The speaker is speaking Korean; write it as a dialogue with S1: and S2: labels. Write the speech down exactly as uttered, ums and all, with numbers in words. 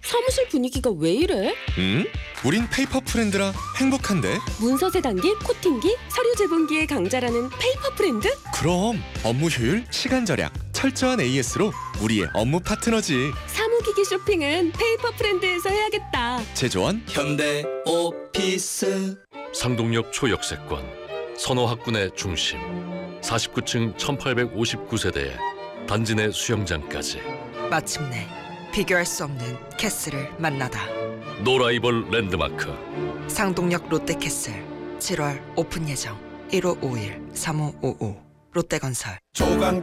S1: 사무실 분위기가 왜 이래?
S2: 응? 우린 페이퍼 프렌드라 행복한데?
S1: 문서 세단기, 코팅기, 서류 제본기의 강자라는 페이퍼 프렌드?
S2: 그럼 업무 효율, 시간 절약, 철저한 에이에스로 우리의 업무 파트너지.
S1: 사무기기 쇼핑은 페이퍼 프렌드에서 해야겠다.
S2: 제조원
S3: 현대 오피스.
S4: 상동역 초역세권, 선호학군의 중심, 사십구 층 천팔백오십구 세대에 단지 내 수영장까지.
S5: 마침내 비교할 수 없는 캐슬을 만나다.
S4: 노라이벌 랜드마크.
S5: 상동역 롯데캐슬 칠월 오픈 예정. 일오오일 삼오오오 롯데건설.
S3: 조강